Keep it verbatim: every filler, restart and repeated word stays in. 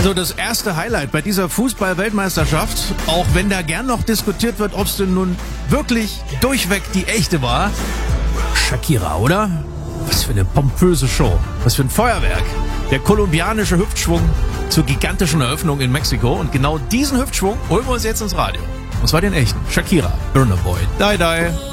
Also das erste Highlight bei dieser Fußball-Weltmeisterschaft, auch wenn da gern noch diskutiert wird, ob es denn nun wirklich durchweg die echte war. Shakira, oder? Was für eine pompöse Show. Was für ein Feuerwerk. Der kolumbianische Hüftschwung zur gigantischen Eröffnung in Mexiko. Und genau diesen Hüftschwung holen wir uns jetzt ins Radio. Und zwar den echten. Shakira, Burna Boy. Die, die.